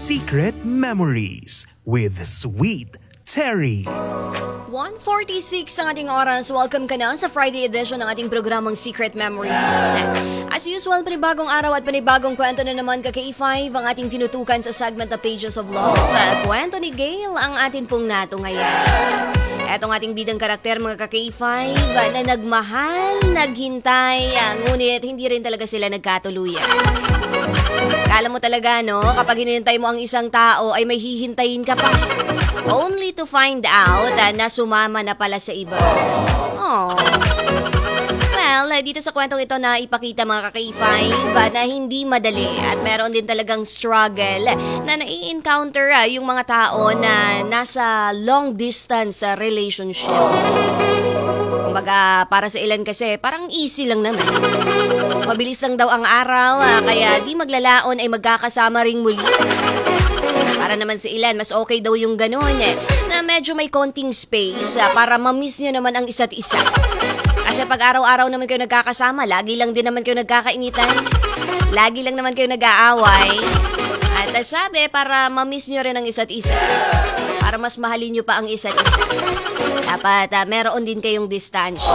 Secret Memories with Sweet Terry. 1:46 ang ating oras. Welcome ka na sa Friday edition ng ating programang Secret Memories. As usual, panibagong araw at panibagong kwento na naman ka K5 ang ating tinutukan sa segment na Pages of Love. Kwento ni Gail ang atin pong nato ngayon. Etong ating bidang karakter mga ka-K5 na nagmahal, naghintay, ngunit hindi rin talaga sila nagkatuluyan. Kala mo talaga, no? Kapag hinihintay mo ang isang tao ay may hihintayin ka pa. Only to find out na sumama na pala sa iba. Oh. Well, dito sa kwentong ito na ipakita mga ka-K5 na hindi madali at meron din talagang struggle na nai-encounter yung mga tao na nasa long distance relationship. Kumbaga, para sa ilan kasi, parang easy lang naman. Mabilis lang daw ang araw, kaya di maglalaon ay magkakasama ring muli. Para naman sa ilan, mas okay daw yung ganun na medyo may konting space para ma-miss nyo naman ang isa't isa. Kasi pag araw-araw naman kayo nagkakasama, lagi lang din naman kayo nagkakainitan. Lagi lang naman kayo nag-aaway. At sabi, para ma-miss nyo rin ang isa't isa. Para mas mahalin nyo pa ang isa't isa. Dapat meron din kayong distansya.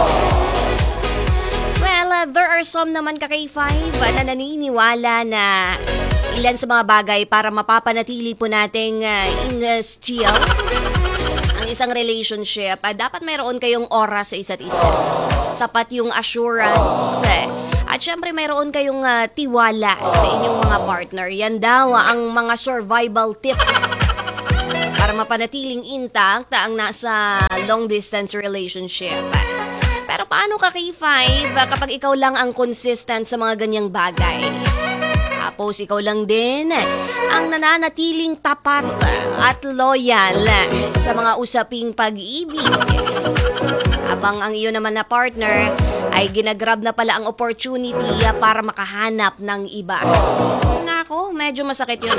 Well, there are some naman ka-K5 na naniniwala na ilan sa mga bagay para mapapanatili po nating still ang isang relationship. Dapat mayroon kayong oras sa isa't isa. Sapat yung assurance. At syempre mayroon kayong tiwala sa inyong mga partner. Yan daw ang mga survival tip para mapanatiling intact ang nasa long distance relationship. Pero paano ka K5 kapag ikaw lang ang consistent sa mga ganyang bagay? Tapos ikaw lang din ang nananatiling tapat at loyal sa mga usaping pag-ibig. Habang ang iyo naman na partner ay ginagrab na pala ang opportunity para makahanap ng iba. Nako, medyo masakit yun.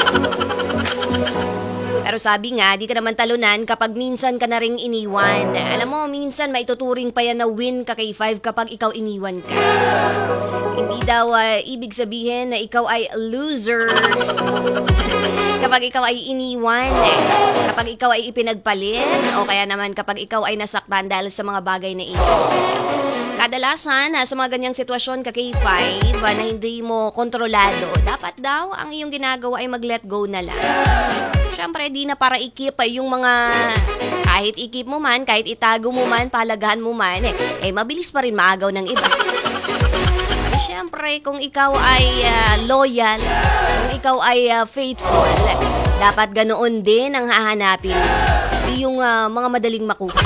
Pero sabi nga, di ka naman talunan kapag minsan ka na ring iniwan. Alam mo, minsan maituturing pa yan na win ka K5 kapag ikaw iniwan ka. Hindi daw ibig sabihin na ikaw ay loser. Kapag ikaw ay iniwan, kapag ikaw ay ipinagpalit, o kaya naman kapag ikaw ay nasaktan dahil sa mga bagay na ito. Kadalasan, sa mga ganyang sitwasyon ka K5 na hindi mo kontrolado, dapat daw ang iyong ginagawa ay mag-let go na lang. Siyempre, di na para ikip yung mga kahit ikip mo man, kahit itago mo man, palagahan mo man, mabilis pa rin maagaw ng iba. Siyempre, kung ikaw ay loyal, kung ikaw ay faithful, dapat ganoon din ang hahanapin. Yung mga madaling makuha.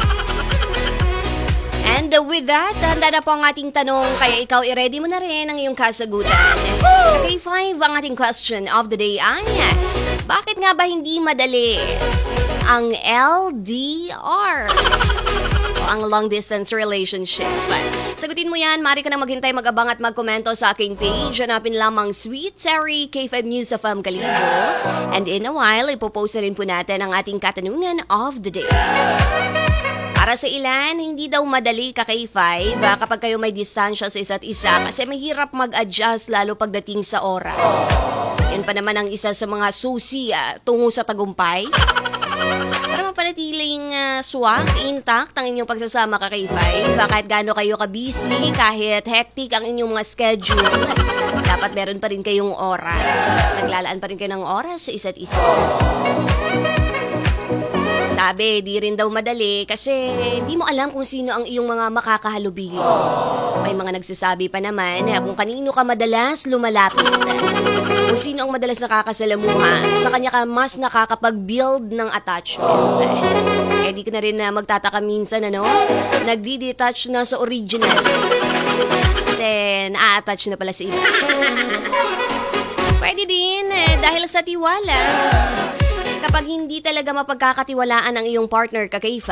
And with that, handa na po ang ating tanong, kaya ikaw i-ready mo na rin ang iyong kasagutan. Okay, 5, ang ating question of the day ay, bakit nga ba hindi madali ang LDR o ang long distance relationship? Sagutin mo yan, maaari ka na maghintay, mag-abang at magkomento sa aking page. Hanapin lamang Sweet Terry K5 News of Kalibo. And in a while, ipopost na rin po natin ang ating katanungan of the day. Para sa ilan, hindi daw madali ka K5 kapag kayo may distansya sa isa't isa kasi mahirap mag-adjust lalo pagdating sa oras. Yan pa naman ang isa sa mga susi tungo sa tagumpay. Para mapanatiling swak, intact ang inyong pagsasama ka K5, kahit gaano kayo ka-busy, kahit hectic ang inyong mga schedule, dapat meron pa rin kayong oras. Naglalaan pa rin kayo ng oras sa isa't isa. Sabi, di rin daw madali kasi di mo alam kung sino ang iyong mga makakahalubili. May mga nagsasabi pa naman kung kanino ka madalas lumalapit. Kung sino ang madalas nakakasalamuha, sa kanya ka mas nakakapag-build ng attachment. Di ka na rin magtataka minsan, nagdi-detach na sa original. Then, a-attach na pala sa iba. Pwede din, dahil sa tiwala. Kapag hindi talaga mapagkakatiwalaan ang iyong partner ka K5,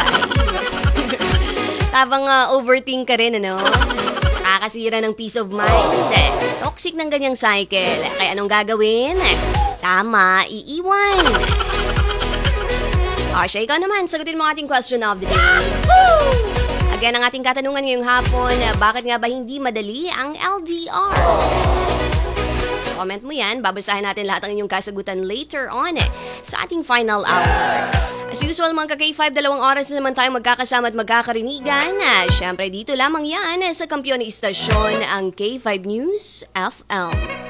tabang overthink ka rin, nakakasira ng peace of mind. Toxic ng ganyang cycle. Kaya anong gagawin? Tama, iiwan. Siya, ikaw naman, sagutin mo ating question of the day. Again, ang ating katanungan ngayong hapon, bakit nga ba hindi madali ang LDR? Comment mo yan. Babasahin natin lahat ng inyong kasagutan later on sa ating final hour. As usual mga ka-K5, 2 oras na naman tayo magkakasama at magkakarinigan. Siyempre dito lamang yan sa kampiyon ng istasyon, ang K5 News FM.